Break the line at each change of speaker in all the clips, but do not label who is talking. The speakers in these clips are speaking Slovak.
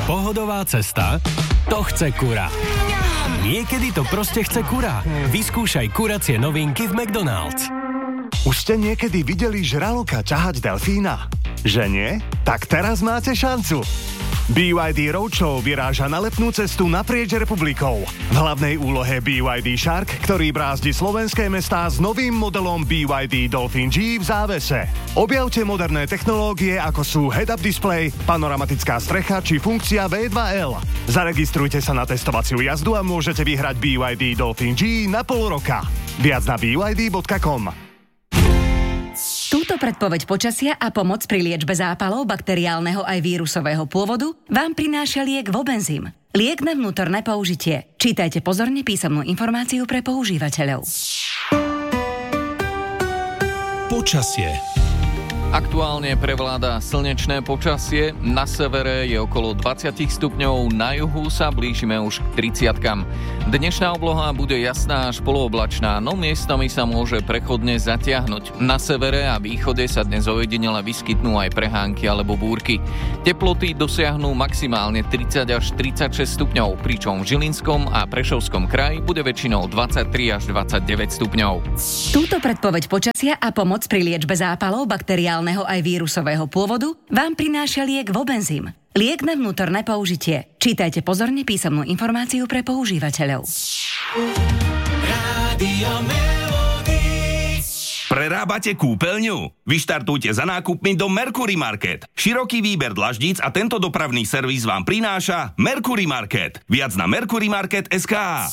pohodová cesta? To chce kura. Niekedy to proste chce kura. Vyskúšaj kuracie novinky v McDonald's.
Už ste niekedy videli žraloka ťahať delfína? Že nie? Tak teraz máte šancu. BYD Roadshow vyráža na letnú cestu naprieč republikou. V hlavnej úlohe BYD Shark, ktorý brázdi slovenské mestá s novým modelom BYD Dolphin G v závese. Objavte moderné technológie, ako sú head-up display, panoramatická strecha či funkcia V2L. Zaregistrujte sa na testovaciu jazdu a môžete vyhrať BYD Dolphin G na pol roka. Viac na byd.com.
Túto predpoveď počasia a pomoc pri liečbe zápalov bakteriálneho aj vírusového pôvodu vám prináša liek Vobenzym. Liek na vnútorné použitie. Čítajte pozorne písomnú informáciu pre používateľov.
Počasie.
Aktuálne prevláda slnečné počasie, na severe je okolo 20 stupňov, na juhu sa blížime už k 30-kam. Dnešná obloha bude jasná až polooblačná, no miestami sa môže prechodne zatiahnuť. Na severe a východe sa dnes ojedinele vyskytnú aj prehánky alebo búrky. Teploty dosiahnu maximálne 30 až 36 stupňov, pričom v Žilinskom a Prešovskom kraji bude väčšinou 23 až 29 stupňov.
Túto predpoveď počasia a pomoc pri liečbe zápalov bakteriálneho aj vírusového pôvodu vám prináša liek Vobenzym. Liek na vnútorné použitie. Čítajte pozorne písomnú informáciu pre používateľov.
Prerábate kúpeľňu? Vyštartujte za nákupmi do Mercury Market. Široký výber dlaždíc a tento dopravný servis vám prináša Mercury Market. Viac na mercurymarket.sk.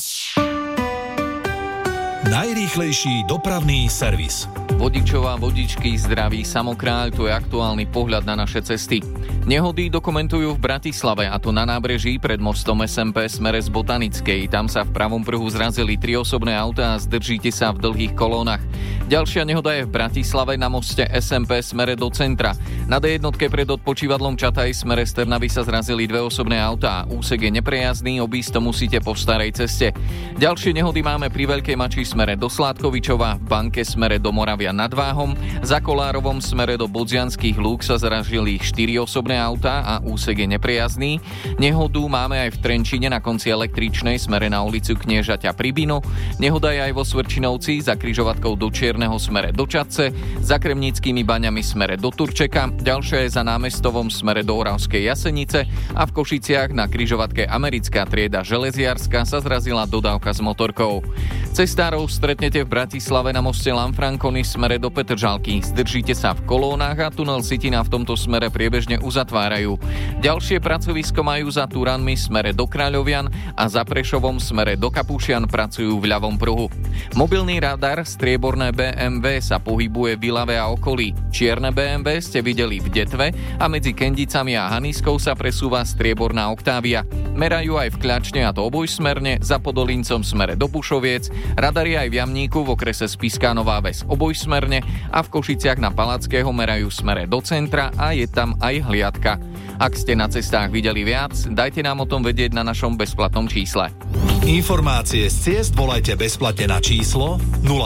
Najrýchlejší dopravný servis.
Vodičová, vodičky, zdravý samokráľ, to je aktuálny pohľad na naše cesty. Nehody dokumentujú v Bratislave, a to na nábreží pred mostom SMP smere z Botanickej. Tam sa v pravom pruhu zrazili 3 osobné autá a zdržíte sa v dlhých kolónach. Ďalšia nehoda je v Bratislave na moste SMP smere do centra. Na D1 pred odpočívadlom Čataj smere z Trnavy sa zrazili 2 osobné autá. Úsek je neprejazdný, obísť to musíte po starej ceste. Ďalšie nehody máme pri Veľkej Mači smere do Sládkovičova, v Banke smere do Moravia nad Váhom, za Kolárovom smere do Bodzianskych Lúk sa zrazili 4 osobné autá a úsek je neprejazdný. Nehodu máme aj v Trenčine na konci električnej smere na ulicu Kniežaťa pri Bino. Nehoda je aj vo Svrčinovci za križovatkou do Čierneho smere do Čadce, za Kremnickými baňami smere do Turčeka, ďalšia je za Námestovom smere do Oravskej Jasenice a v Košiciach na križovatke Americká trieda železiarska sa zrazila dodávka s motorkou. Cestárov stretnete v Bratislave na moste Lanfranconi smere do Petržalky. Zdržíte sa v kolónach a tunel Sitina v tomto smere priebežne uzatvárajú. Ďalšie pracovisko majú za Turanmi smere do Kráľovian a za Prešovom smere do Kapušian pracujú v ľavom pruhu. Mobilný radar strieborné BMW sa pohybuje v Ilave a okolí. Čierne BMW ste videli v Detve a medzi Kendicami a Haniskou sa presúva strieborná Octavia. Merajú aj v Kľačne, a to obojsmerne, za Podolíncom smere do Bušoviec, radary aj v Jamníku v okrese Spiská Nová Ves obojsmerne a v Košiciach na Palackého merajú smere do centra a je tam aj hliadka. Ak ste na cestách videli viac, dajte nám o tom vedieť na našom bezplatnom čísle.
Informácie z ciest volajte bezplatne na číslo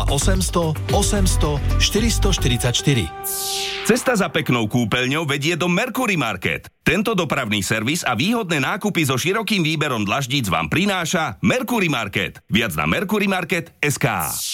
0800 800 444.
Cesta za peknou kúpeľňou vedie do Mercury Market. Tento dopravný servis a výhodné nákupy so širokým výberom dlaždíc vám prináša Mercury Market. Viac na mercurymarket.sk.